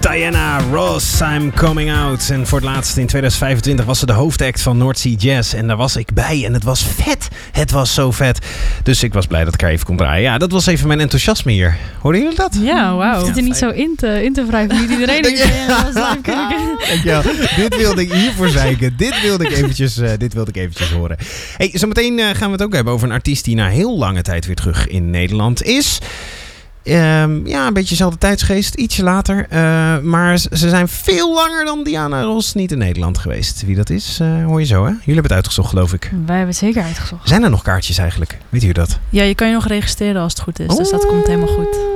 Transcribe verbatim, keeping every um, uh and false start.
Diana Ross, I'm Coming Out. En voor het laatst in twintig vijfentwintig was ze de hoofdact van North Sea Jazz. En daar was ik bij en het was vet. Het was zo vet. Dus ik was blij dat ik er even kon draaien. Ja, dat was even mijn enthousiasme hier. Hoorden jullie dat? Ja, wauw. Ik zit er niet zo in te, in te wrijven. Niet iedereen die was live kijken. Ja, dit wilde ik hiervoor zeiken. Dit wilde ik eventjes, uh, dit wilde ik eventjes horen. Hey, zometeen uh, gaan we het ook hebben over een artiest die na heel lange tijd weer terug in Nederland is. Um, ja, een beetje dezelfde tijdsgeest, ietsje later. Uh, maar ze zijn veel langer dan Diana Ross niet in Nederland geweest. Wie dat is, uh, hoor je zo, hè? Jullie hebben het uitgezocht, geloof ik. Wij hebben het zeker uitgezocht. Zijn er nog kaartjes eigenlijk? Weet u dat? Ja, je kan je nog registreren als het goed is. Dus dat komt helemaal goed.